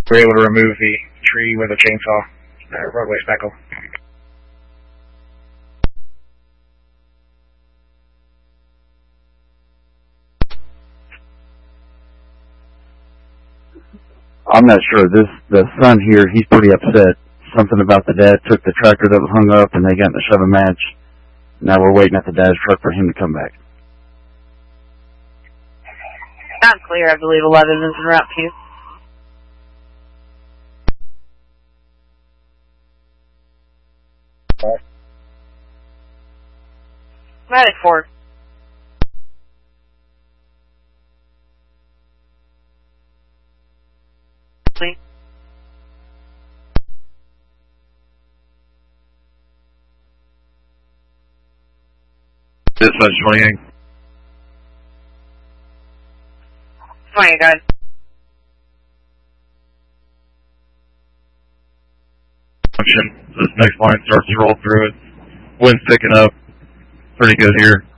We're able to remove the tree with a chainsaw, roadway spackle. I'm not sure. The son here, he's pretty upset. Something about the dad took the tractor that was hung up and they got in a shove match. Now we're waiting at the dad's truck for him to come back. Not clear, I believe 11 is en route to you. Medic 4. Dispatch 28. 20, guys. This next line starts to roll through it. Wind's picking up. Pretty good here.